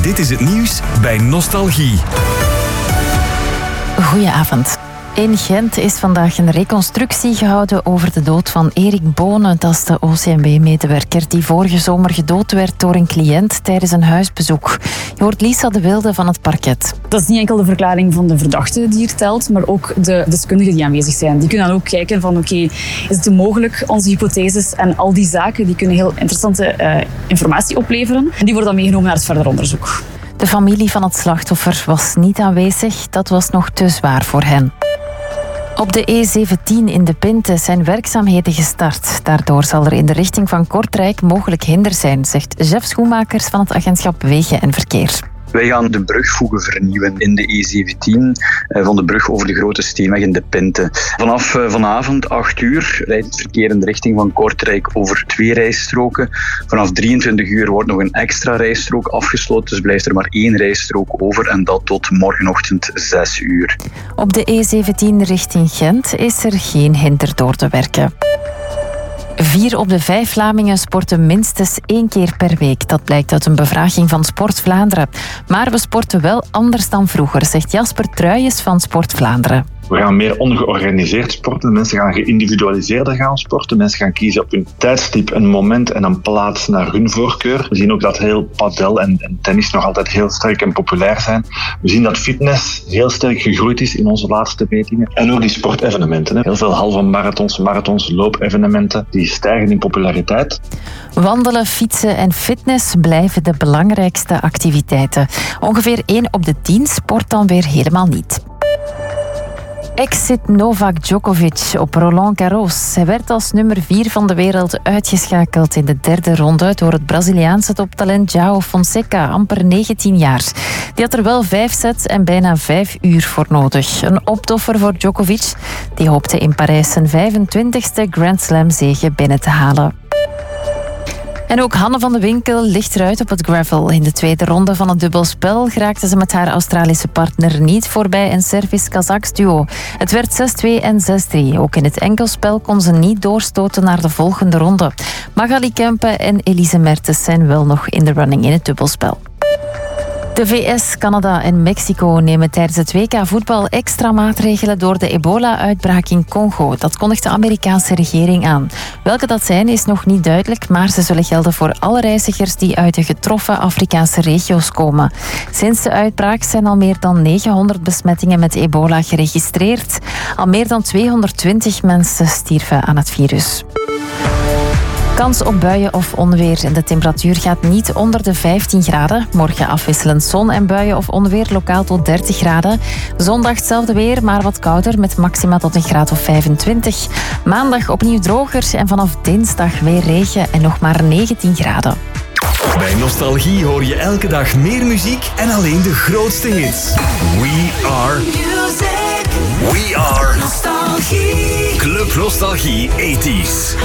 Dit is het nieuws bij Nostalgie. Goedenavond. In Gent is vandaag een reconstructie gehouden over de dood van Erik Bonen. Dat is de OCMW-medewerker die vorige zomer gedood werd door een cliënt tijdens een huisbezoek. Je hoort Lisa de Wilde van het parket. Dat is niet enkel de verklaring van de verdachte die hier telt, maar ook de deskundigen die aanwezig zijn. Die kunnen dan ook kijken van is het mogelijk, onze hypotheses en al die zaken die kunnen heel interessante informatie opleveren. En die worden dan meegenomen naar het verder onderzoek. De familie van het slachtoffer was niet aanwezig. Dat was nog te zwaar voor hen. Op de E17 in De Pinte zijn werkzaamheden gestart. Daardoor zal er in de richting van Kortrijk mogelijk hinder zijn, zegt Jeff Schoenmakers van het agentschap Wegen en Verkeer. Wij gaan de brugvoegen vernieuwen in de E17 van de brug over de Grote Steenweg in De Pinte. Vanaf vanavond 8 uur rijdt het verkeer in de richting van Kortrijk over 2 rijstroken. Vanaf 23 uur wordt nog een extra rijstrook afgesloten, dus blijft er maar 1 rijstrook over en dat tot morgenochtend 6 uur. Op de E17 richting Gent is er geen hinder door te werken. 4 op de 5 Vlamingen sporten minstens 1 keer per week. Dat blijkt uit een bevraging van Sport Vlaanderen. Maar we sporten wel anders dan vroeger, zegt Jasper Truijens van Sport Vlaanderen. We gaan meer ongeorganiseerd sporten. Mensen gaan geïndividualiseerder gaan sporten. Mensen gaan kiezen op een tijdstip, een moment en een plaats naar hun voorkeur. We zien ook dat heel padel en tennis nog altijd heel sterk en populair zijn. We zien dat fitness heel sterk gegroeid is in onze laatste metingen. En ook die sportevenementen. Heel veel halve marathons, loopevenementen, die stijgen in populariteit. Wandelen, fietsen en fitness blijven de belangrijkste activiteiten. Ongeveer 1 op de 10 sport dan weer helemaal niet. Exit Novak Djokovic op Roland Garros. Hij werd als nummer 4 van de wereld uitgeschakeld in de 3e ronde door het Braziliaanse toptalent João Fonseca, amper 19 jaar. Die had er wel 5 sets en bijna 5 uur voor nodig. Een optoffer voor Djokovic. Die hoopte in Parijs zijn 25e Grand Slam zege binnen te halen. En ook Hanne van de Winkel ligt eruit op het gravel. In de 2e ronde van het dubbelspel geraakte ze met haar Australische partner niet voorbij een Servisch-Kazaks duo. Het werd 6-2 en 6-3. Ook in het enkelspel kon ze niet doorstoten naar de volgende ronde. Magali Kempe en Elise Mertens zijn wel nog in de running in het dubbelspel. De VS, Canada en Mexico nemen tijdens het WK voetbal extra maatregelen door de ebola-uitbraak in Congo. Dat kondigt de Amerikaanse regering aan. Welke dat zijn is nog niet duidelijk, maar ze zullen gelden voor alle reizigers die uit de getroffen Afrikaanse regio's komen. Sinds de uitbraak zijn al meer dan 900 besmettingen met ebola geregistreerd. Al meer dan 220 mensen stierven aan het virus. Kans op buien of onweer. De temperatuur gaat niet onder de 15 graden. Morgen afwisselend zon en buien of onweer, lokaal tot 30 graden. Zondag hetzelfde weer, maar wat kouder met maxima tot een graad of 25. Maandag opnieuw droger en vanaf dinsdag weer regen en nog maar 19 graden. Bij Nostalgie hoor je elke dag meer muziek en alleen de grootste hits. We are Nostalgie. Club Nostalgie 80s.